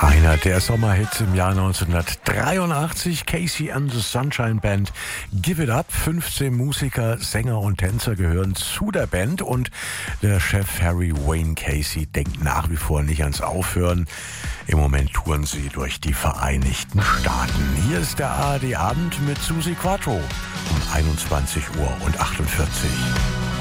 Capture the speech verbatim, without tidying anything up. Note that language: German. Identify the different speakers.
Speaker 1: Einer der Sommerhits im Jahr neunzehnhundertdreiundachtzig, Casey and the Sunshine Band, Give It Up. fünfzehn Musiker, Sänger und Tänzer gehören zu der Band und der Chef Harry Wayne Casey denkt nach wie vor nicht ans Aufhören. Im Moment touren sie durch die Vereinigten Staaten. Hier ist der A R D Abend mit Susi Quattro um einundzwanzig Uhr achtundvierzig.